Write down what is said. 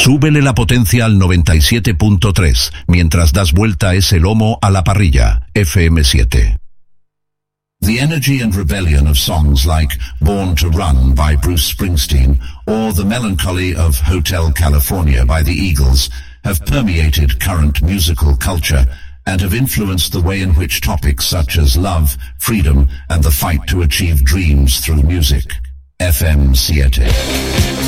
Súbele la potencia al 97.3 mientras das vuelta ese lomo a la parrilla. FM7. The energy and rebellion of songs like Born to Run by Bruce Springsteen or the melancholy of Hotel California by the Eagles have permeated current musical culture and have influenced the way in which topics such as love, freedom, and the fight to achieve dreams through music. FM7.